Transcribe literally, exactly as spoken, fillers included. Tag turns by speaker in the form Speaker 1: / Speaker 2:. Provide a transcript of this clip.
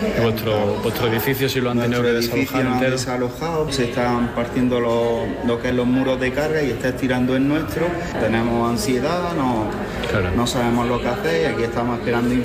Speaker 1: Vuestro, vuestro edificio sí lo han tenido que desalojar entero.
Speaker 2: Desalojado, se están partiendo lo, lo que es los muros de carga y está estirando el nuestro. Tenemos ansiedad, no, claro. no sabemos lo que hacer y aquí estamos esperando